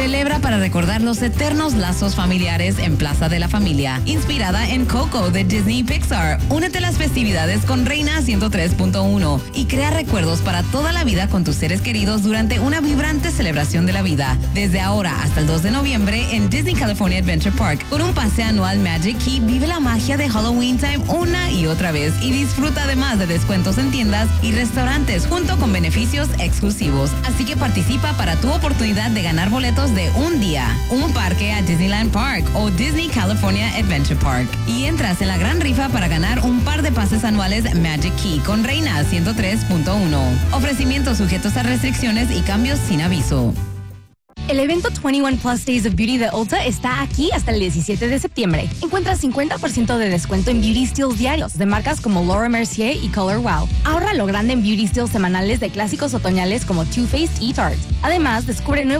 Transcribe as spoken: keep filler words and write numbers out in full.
Celebra para recordar los eternos lazos familiares en Plaza de la Familia, inspirada en Coco de Disney Pixar. Únete a las festividades con Reina ciento tres punto uno y crea recuerdos para toda la vida con tus seres queridos durante una vibrante celebración de la vida. Desde ahora hasta el dos de noviembre en Disney California Adventure Park, con un pase anual Magic Key, vive la magia de Halloween Time una y otra vez y disfruta además de descuentos en tiendas y restaurantes junto con beneficios exclusivos. Así que participa para tu oportunidad de ganar boletos de un día, un parque a Disneyland Park o Disney California Adventure Park. Y entras en la gran rifa para ganar un par de pases anuales Magic Key con Reina ciento tres punto uno. Ofrecimientos sujetos a restricciones y cambios sin aviso. El evento veintiuno Plus Days of Beauty de Ulta está aquí hasta el diecisiete de septiembre. Encuentra cincuenta por ciento de descuento en Beauty Steals diarios de marcas como Laura Mercier y Color Wow. Ahorra lo grande en Beauty Steals semanales de clásicos otoñales como Too Faced y Tarte. Además, descubre nuevos